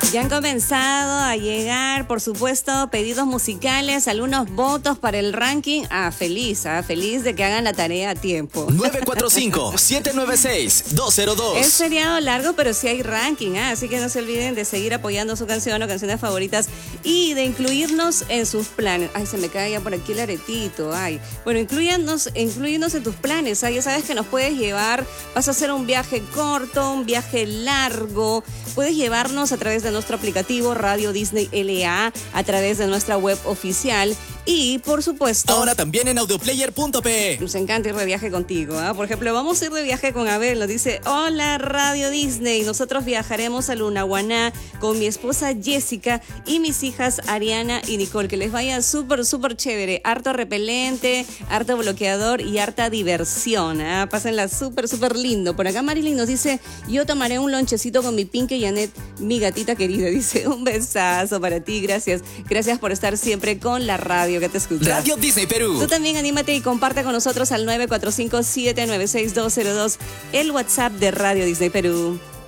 Ya han comenzado a llegar, por supuesto, pedidos musicales, algunos votos para el ranking. Feliz de que hagan la tarea a tiempo. 945-796-202. Es feriado largo, pero sí hay ranking, así que no se olviden de seguir apoyando su canción o canciones favoritas y de incluirnos en sus planes. Ay, se me cae ya por aquí el aretito. Ay, bueno, incluirnos en tus planes. Ya sabes que nos puedes llevar, vas a hacer un viaje corto, un viaje largo. Puedes llevarnos a través de nuestro aplicativo Radio Disney LA, a través de nuestra web oficial y, por supuesto... ahora también en audioplayer.pe. Nos encanta ir de viaje contigo. Por ejemplo, vamos a ir de viaje con Abel. Nos dice, hola Radio Disney. Nosotros viajaremos a Lunahuaná con mi esposa Jessica y mis hijas Ariana y Nicole. Que les vaya súper, súper chévere. Harto repelente, harto bloqueador y harta diversión. Pásenla súper, súper lindo. Por acá Marilyn nos dice, yo tomaré un lonchecito con mi Pinky Janet, mi gatita querida. Dice, un besazo para ti. Gracias. Gracias por estar siempre con la radio que te escucha. Radio Disney Perú. Tú también anímate y comparte con nosotros al 945-796-202, el WhatsApp de Radio Disney Perú.